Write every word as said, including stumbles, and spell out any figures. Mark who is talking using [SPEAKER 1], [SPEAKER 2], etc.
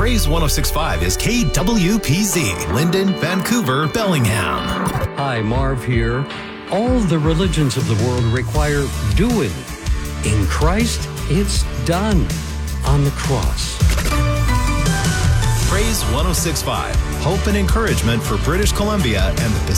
[SPEAKER 1] Praise one oh six point five is K W P Z, Linden, Vancouver, Bellingham.
[SPEAKER 2] Hi, Marv here. All the religions of the world require doing. In Christ, it's done on the cross.
[SPEAKER 1] Praise one oh six point five, hope and encouragement for British Columbia and the Pacific